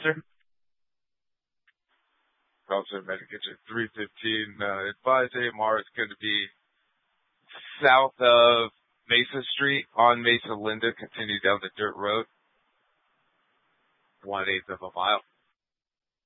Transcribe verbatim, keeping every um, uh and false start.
Officer? Officer Medicator three fifteen. Uh, advise A M R is going to be south of Mesa Street on Mesa Linda. Continue down the dirt road. One eighth of a mile.